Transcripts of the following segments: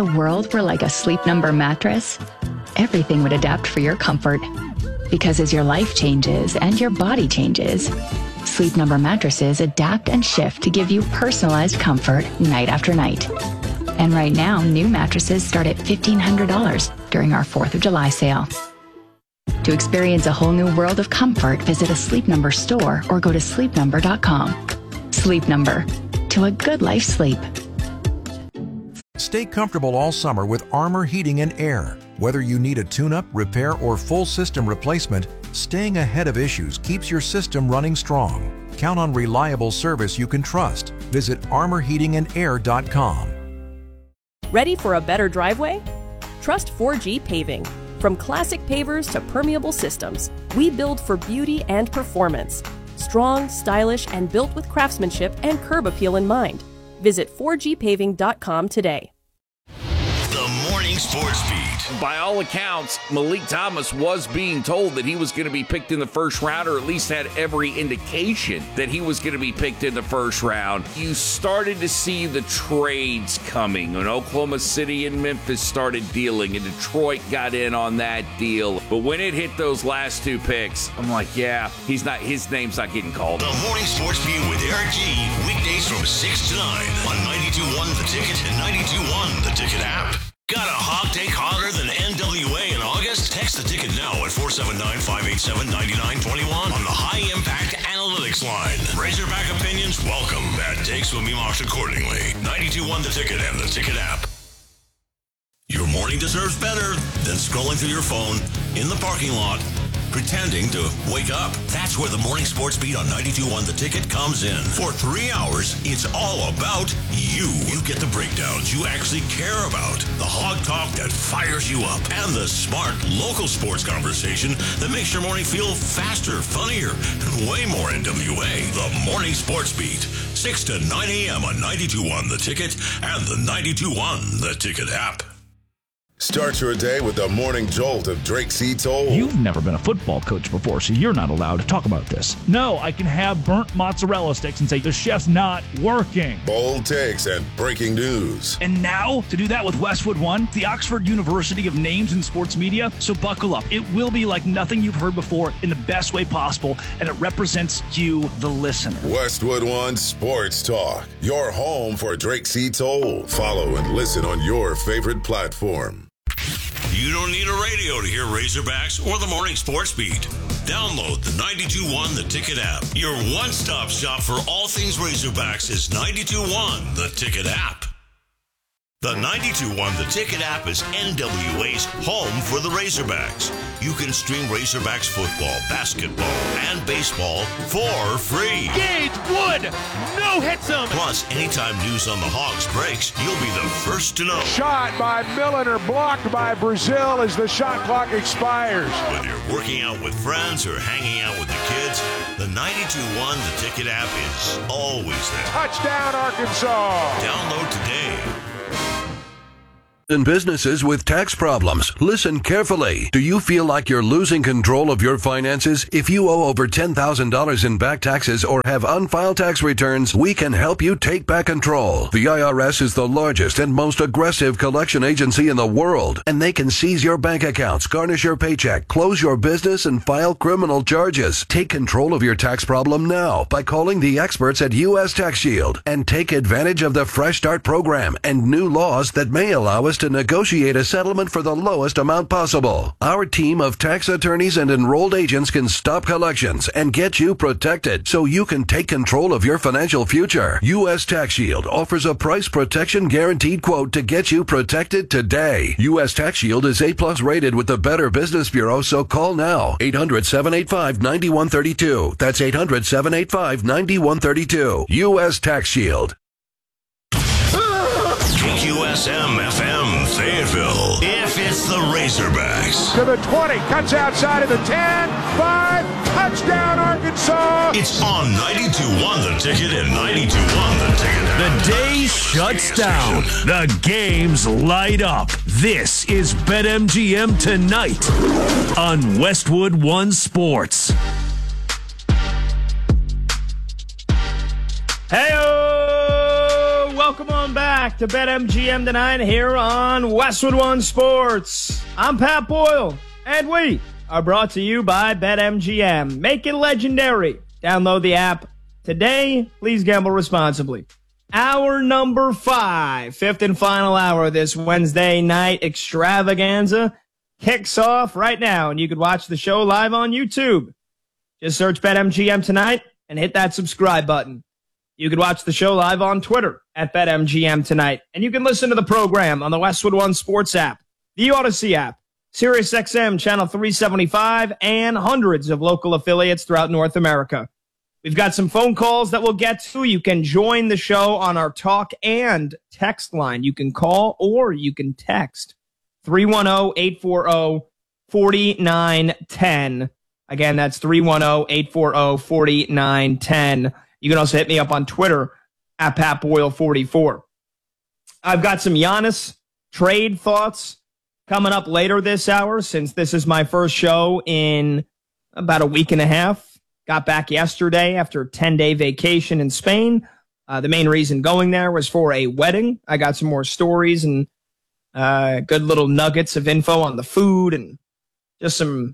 the world were like a Sleep Number mattress, everything would adapt for your comfort. Because as your life changes and your body changes, Sleep Number mattresses adapt and shift to give you personalized comfort night after night. And right now, new mattresses start at $1,500 during our 4th of July sale. To experience a whole new world of comfort, visit a Sleep Number store or go to sleepnumber.com. Sleep Number. To a good life sleep. Stay comfortable all summer with Armor Heating and Air. Whether you need a tune-up, repair, or full system replacement, staying ahead of issues keeps your system running strong. Count on reliable service you can trust. Visit armorheatingandair.com. Ready for a better driveway? Trust 4G Paving. From classic pavers to permeable systems, we build for beauty and performance. Strong, stylish, and built with craftsmanship and curb appeal in mind. Visit 4gpaving.com today. The Morning Sports Beat. By all accounts, Malik Thomas was being told that he was going to be picked in the first round, or at least had every indication that he was going to be picked in the first round. You started to see the trades coming when Oklahoma City and Memphis started dealing, and Detroit got in on that deal. But when it hit those last two picks, I'm like, yeah, his name's not getting called. The Morning Sports Beat with Eric G. Weekdays from 6 to 9 on 92.1 The Ticket and 92.1 The Ticket app. Got a hot take hotter than NWA in August? Text the ticket now at 479-587-9921 on the High Impact Analytics line. Razorback opinions welcome. Bad takes will be marked accordingly. 92.1 The Ticket and the Ticket app. Your morning deserves better than scrolling through your phone in the parking lot pretending to wake up. That's where the Morning Sports Beat on 92.1 The Ticket comes in. For 3 hours, it's all about you. You get the breakdowns you actually care about, the hog talk that fires you up, and the smart local sports conversation that makes your morning feel faster, funnier, and way more NWA. The Morning Sports Beat, 6 to 9 a.m. on 92.1 The Ticket and the 92.1 The Ticket app. Start your day with the morning jolt of Drake C. Toll. You've never been a football coach before, so you're not allowed to talk about this. No, I can have burnt mozzarella sticks and say the chef's not working. Bold takes and breaking news. And now, to do that with Westwood One, the Oxford University of names in sports media. So buckle up. It will be like nothing you've heard before in the best way possible, and it represents you, the listener. Westwood One Sports Talk, your home for Drake C. Toll. Follow and listen on your favorite platform. You don't need a radio to hear Razorbacks or the Morning Sports Beat. Download the 92.1 The Ticket app. Your one-stop shop for all things Razorbacks is 92.1 The Ticket app. The 92.1 The Ticket app is NWA's home for the Razorbacks. You can stream Razorbacks football, basketball, and baseball for free. Gage Wood, no hits him. Plus, anytime news on the Hogs breaks, you'll be the first to know. Shot by Milliner, blocked by Brazil as the shot clock expires. Whether you're working out with friends or hanging out with the kids, the 92.1 The Ticket app is always there. Touchdown, Arkansas. Download today. In businesses with tax problems, listen carefully. Do you feel like you're losing control of your finances? If you owe over $10,000 in back taxes or have unfiled tax returns, we can help you take back control. The IRS is the largest and most aggressive collection agency in the world, and they can seize your bank accounts, garnish your paycheck, close your business, and file criminal charges. Take control of your tax problem now by calling the experts at U.S. Tax Shield and take advantage of the Fresh Start program and new laws that may allow us to negotiate a settlement for the lowest amount possible. Our team of tax attorneys and enrolled agents can stop collections and get you protected so you can take control of your financial future. U.S. Tax Shield offers a price protection guaranteed quote to get you protected today. U.S. Tax Shield is A+ rated with the Better Business Bureau, so call now. 800-785-9132. That's 800-785-9132. U.S. Tax Shield. KQSM-FM Fayetteville. If it's the Razorbacks. To the 20, cuts outside of the 10, 5, touchdown Arkansas. It's on 92.1 The Ticket and 92.1 The Ticket. The day shuts down. The games light up. This is BetMGM Tonight on Westwood One Sports. Hey-o! Welcome on back. back to BetMGM tonight here on Westwood One Sports. I'm Pat Boyle, and we are brought to you by BetMGM. Make it legendary. Download the app today. Please gamble responsibly. Hour number 5, fifth and final hour of this Wednesday night extravaganza kicks off right now, and you can watch the show live on YouTube. Just search BetMGM tonight and hit that subscribe button. You can watch the show live on Twitter at BetMGM tonight, and you can listen to the program on the Westwood One Sports app, the Odyssey app, SiriusXM Channel 375, and hundreds of local affiliates throughout North America. We've got some phone calls that we'll get to. You can join the show on our talk and text line. You can call or you can text 310-840-4910. Again, that's 310-840-4910. You can also hit me up on Twitter at PatBoyle44. I've got some Giannis trade thoughts coming up later this hour, since this is my first show in about a week and a half. Got back yesterday after a 10-day vacation in Spain. The main reason going there was for a wedding. I got some more stories and good little nuggets of info on the food and just some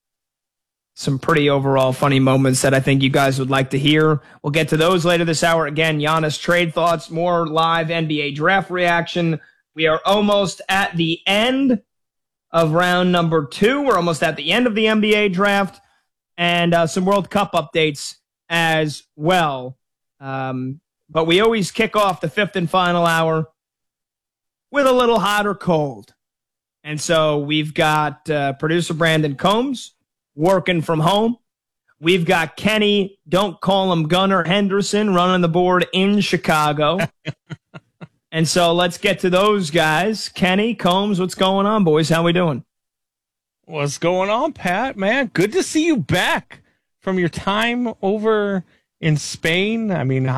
pretty overall funny moments that I think you guys would like to hear. We'll get to those later this hour. Again, Giannis trade thoughts, more live NBA draft reaction. We are almost at the end of round number 2. We're almost at the end of the NBA draft, and some World Cup updates as well. But we always kick off the fifth and final hour with a little hot or cold. And so we've got producer Brandon Combs working from home. We've got Kenny, don't call him Gunnar Henderson, running the board in Chicago. And so let's get to those guys. Kenny, Combs, what's going on, boys? How we doing? What's going on, Pat? Man, good to see you back from your time over in Spain. I mean,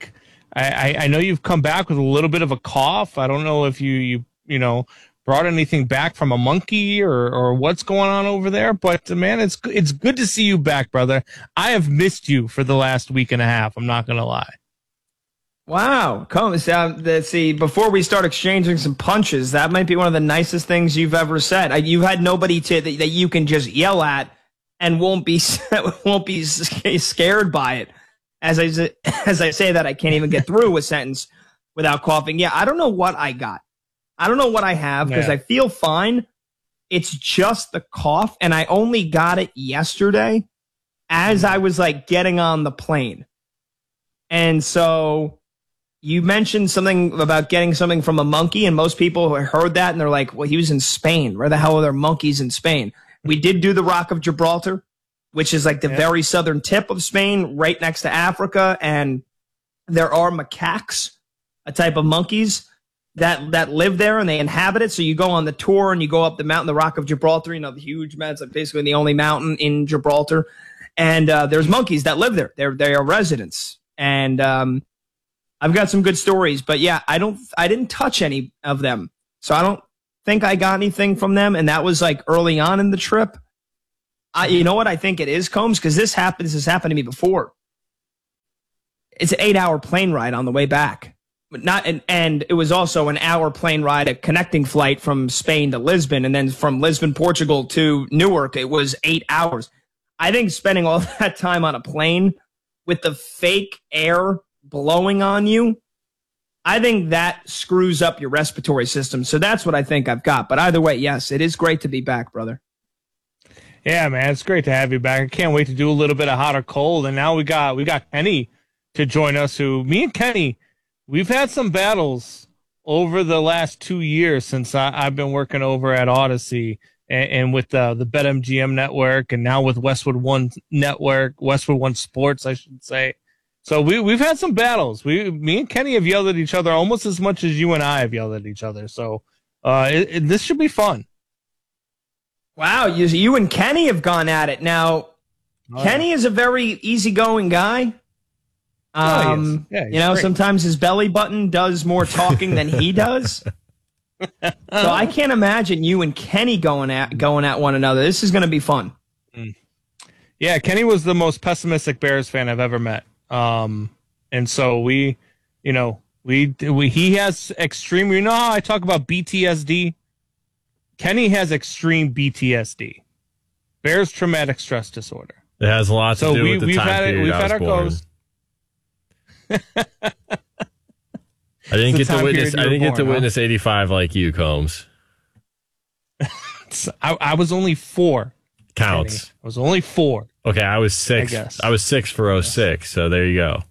I know you've come back with a little bit of a cough. I don't know if you brought anything back from a monkey or what's going on over there, but man, it's good to see you back, brother. I have missed you for the last week and a half. I'm not gonna lie. Wow, Combs. Let's see. Before we start exchanging some punches, that might be one of the nicest things you've ever said. You've had nobody that you can just yell at and won't be scared by it. As I say that, I can't even get through a sentence without coughing. Yeah, I don't know what I got. I don't know what I have because I feel fine. It's just the cough, and I only got it yesterday as I was getting on the plane. And so you mentioned something about getting something from a monkey, and most people heard that and they're like, well, he was in Spain. Where the hell are there monkeys in Spain? We did do the Rock of Gibraltar, which is the very southern tip of Spain, right next to Africa, and there are macaques, a type of monkeys that live there and they inhabit it. So you go on the tour and you go up the mountain, the Rock of Gibraltar, the huge mountain. It's basically the only mountain in Gibraltar. And there's monkeys that live there. They are residents. And I've got some good stories. But yeah, I didn't touch any of them. So I don't think I got anything from them. And that was early on in the trip. You know what I think it is, Combs? Because this has happened to me before. It's an 8-hour plane ride on the way back. But and it was also an hour plane ride, a connecting flight from Spain to Lisbon, and then from Lisbon, Portugal to Newark, it was 8 hours. I think spending all that time on a plane with the fake air blowing on you, I think that screws up your respiratory system. So that's what I think I've got. But either way, yes, it is great to be back, brother. Yeah, man, it's great to have you back. I can't wait to do a little bit of hot or cold. And now we got Kenny to join us, me and Kenny, we've had some battles over the last 2 years since I've been working over at Odyssey and with the BetMGM network, and now with Westwood One Network, Westwood One Sports, I should say. So we've had some battles. Me and Kenny have yelled at each other almost as much as you and I have yelled at each other. So this should be fun. Wow, you and Kenny have gone at it. Now, Kenny is a very easygoing guy. Sometimes his belly button does more talking than he does. So I can't imagine you and Kenny going at one another. This is going to be fun. Yeah, Kenny was the most pessimistic Bears fan I've ever met. And so we, He has extreme. You know how I talk about BTSD? Kenny has extreme BTSD, Bears traumatic stress disorder. It has a lot to do with the time period we've I had was our born. goes. I didn't get to witness 85 like you, Combs. I was only 4. Counts. Kenny. I was only 4. Okay, I was 6. I was 6 for 06, so there you go.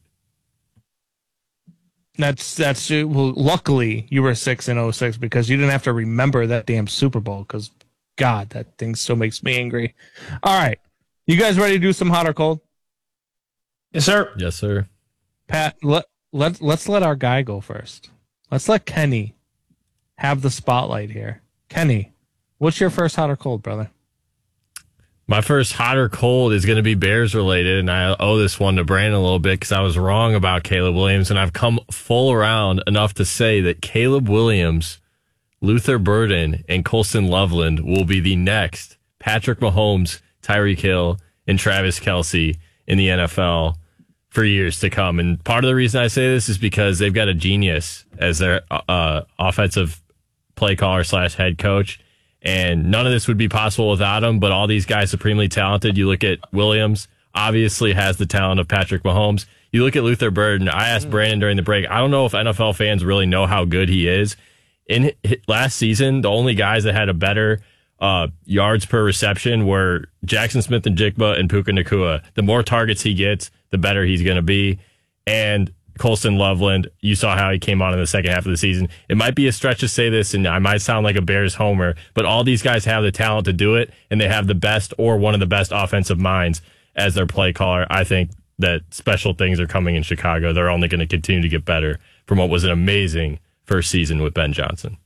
That's well, luckily you were 6 in 06 because you didn't have to remember that damn Super Bowl because God, that thing still makes me angry. All right. You guys ready to do some hot or cold? Yes, sir. Yes, sir. Pat, let's let our guy go first. Let's let Kenny have the spotlight here. Kenny, what's your first hot or cold, brother? My first hot or cold is going to be Bears related, and I owe this one to Brandon a little bit because I was wrong about Caleb Williams, and I've come full around enough to say that Caleb Williams, Luther Burden, and Colston Loveland will be the next Patrick Mahomes, Tyreek Hill, and Travis Kelce in the NFL for years to come. And part of the reason I say this is because they've got a genius as their offensive play caller / head coach. And none of this would be possible without him, but all these guys supremely talented. You look at Williams, obviously has the talent of Patrick Mahomes. You look at Luther Burden. I asked Brandon during the break, I don't know if NFL fans really know how good he is. In last season, the only guys that had a better yards per reception were Jackson Smith-Njigba and Puka Nacua. The more targets he gets, the better he's going to be. And Colston Loveland, you saw how he came on in the second half of the season. It might be a stretch to say this, and I might sound like a Bears homer, but all these guys have the talent to do it, and they have the best or one of the best offensive minds as their play caller. I think that special things are coming in Chicago. They're only going to continue to get better from what was an amazing first season with Ben Johnson.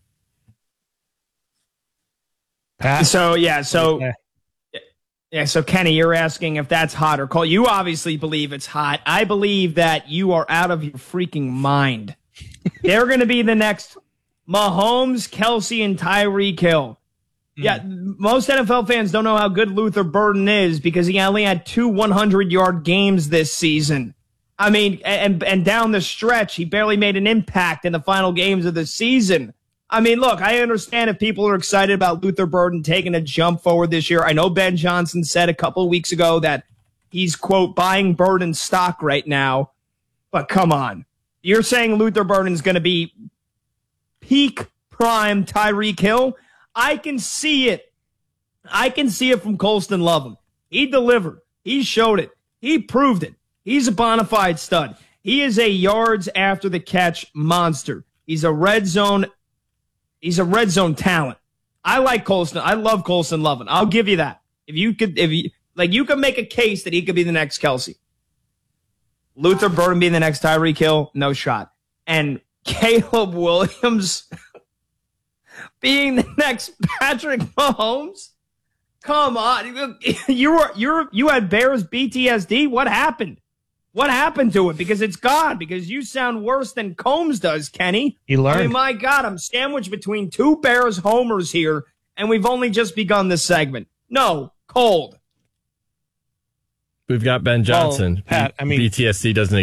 Pat? So Kenny, you're asking if that's hot or cold. You obviously believe it's hot. I believe that you are out of your freaking mind. They're going to be the next Mahomes, Kelce, and Tyreek Hill. Yeah, most NFL fans don't know how good Luther Burden is because he only had 2 100-yard games this season. I mean, and down the stretch, he barely made an impact in the final games of the season. I mean, look, I understand if people are excited about Luther Burden taking a jump forward this year. I know Ben Johnson said a couple of weeks ago that he's, quote, buying Burden stock right now. But come on. You're saying Luther Burden's going to be peak prime Tyreek Hill? I can see it. I can see it from Colston Loveland. He delivered. He showed it. He proved it. He's a bona fide stud. He is a yards after the catch monster. He's a red zone talent. I like Colston. I love Colston Loveland. I'll give you that. You could make a case that he could be the next Kelce. Luther Burden being the next Tyreek Hill, no shot. And Caleb Williams being the next Patrick Mahomes? Come on. You had Bears PTSD. What happened? What happened to it? Because it's gone. Because you sound worse than Combs does, Kenny. He learned. I mean, my God, I'm sandwiched between 2 Bears homers here, and we've only just begun this segment. No, cold. We've got Ben Johnson. Well, Pat, I mean, PTSD doesn't